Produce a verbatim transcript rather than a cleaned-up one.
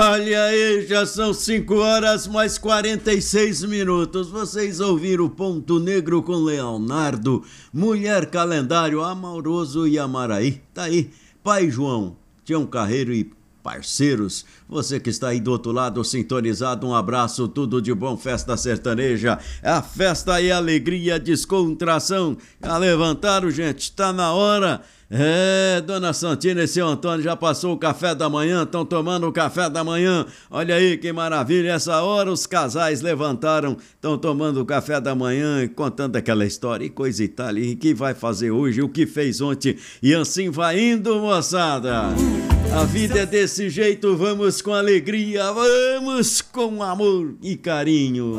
Olha aí, já são cinco horas mais quarenta e seis minutos. Vocês ouviram o Ponto Negro com Leonardo, Mulher Calendário, Amoroso e Amaraí. Tá aí, Pai João, Tião Carreiro e parceiros. Você que está aí do outro lado sintonizado, um abraço, tudo de bom. Festa sertaneja, a festa e alegria, descontração. Já levantaram, gente? Tá na hora. É, Dona Santina e seu Antônio já passou o café da manhã, estão tomando o café da manhã. Olha aí que maravilha, essa hora os casais levantaram, estão tomando o café da manhã, contando aquela história e coisa e tal, e o que vai fazer hoje, o que fez ontem, e assim vai indo, moçada. A vida é desse jeito, vamos com alegria, vamos com amor e carinho.